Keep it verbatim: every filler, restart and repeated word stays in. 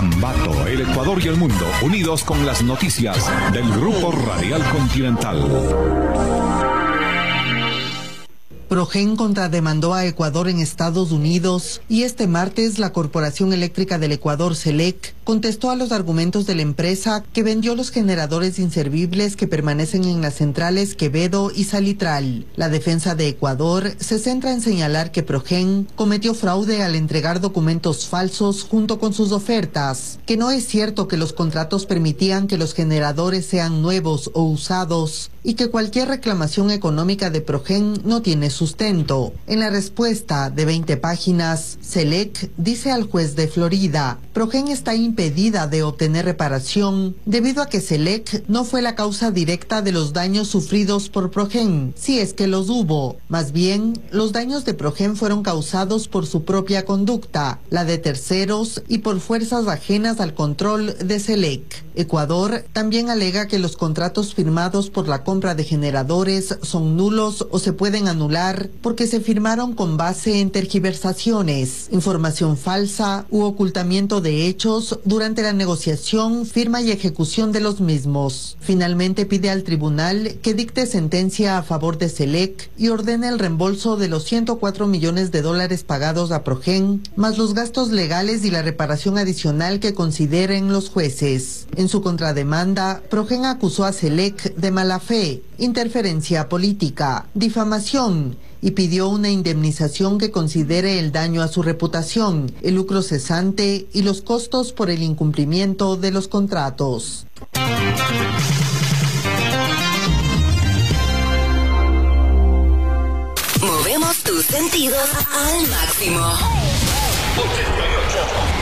Ambato, el Ecuador y el mundo, unidos con las noticias del Grupo Radial Continental. Progen contrademandó a Ecuador en Estados Unidos y este martes la Corporación Eléctrica del Ecuador, CELEC, contestó a los argumentos de la empresa que vendió los generadores inservibles que permanecen en las centrales Quevedo y Salitral. La defensa de Ecuador se centra en señalar que Progen cometió fraude al entregar documentos falsos junto con sus ofertas, que no es cierto que los contratos permitían que los generadores sean nuevos o usados y que cualquier reclamación económica de Progen no tiene sustento. En la respuesta de veinte páginas, CELEC dice al juez de Florida, Progen está impedida de obtener reparación debido a que CELEC no fue la causa directa de los daños sufridos por Progen, si es que los hubo. Más bien, los daños de Progen fueron causados por su propia conducta, la de terceros y por fuerzas ajenas al control de CELEC. Ecuador también alega que los contratos firmados por la compra de generadores son nulos o se pueden anular porque se firmaron con base en tergiversaciones, información falsa u ocultamiento de hechos durante la negociación, firma y ejecución de los mismos. Finalmente pide al tribunal que dicte sentencia a favor de CELEC y ordene el reembolso de los ciento cuatro millones de dólares pagados a Progen, más los gastos legales y la reparación adicional que consideren los jueces. En su contrademanda, Progen acusó a CELEC de mala fe, interferencia política, difamación y pidió una indemnización que considere el daño a su reputación, el lucro cesante y los costos por el incumplimiento de los contratos. Movemos tus sentidos al máximo. ochenta y ocho.